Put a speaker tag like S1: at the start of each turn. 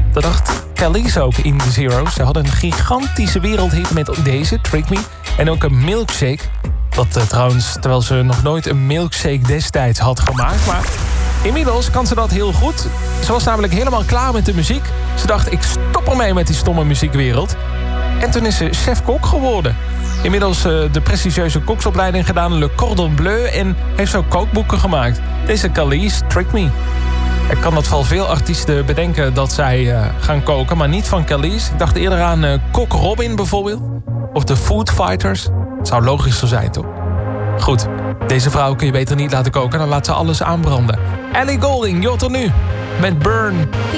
S1: Dat dacht Khalees ook in The Zeros. Ze hadden een gigantische wereldhit met deze, Trick Me. En ook een milkshake. Dat trouwens, terwijl ze nog nooit een milkshake destijds had gemaakt. Maar inmiddels kan ze dat heel goed. Ze was namelijk helemaal klaar met de muziek. Ze dacht, ik stop ermee met die stomme muziekwereld. En toen is ze chef-kok geworden. Inmiddels de prestigieuze koksopleiding gedaan, Le Cordon Bleu... en heeft zo kookboeken gemaakt. Deze Khalees, Trick Me. Ik kan dat van veel artiesten bedenken dat zij gaan koken... maar niet van Khalees. Ik dacht eerder aan Kok Robin bijvoorbeeld. Of de Food Fighters. Het zou logischer zijn, toch? Goed, deze vrouw kun je beter niet laten koken... dan laat ze alles aanbranden. Ellie Goulding, Jotter nu, met Burn.
S2: He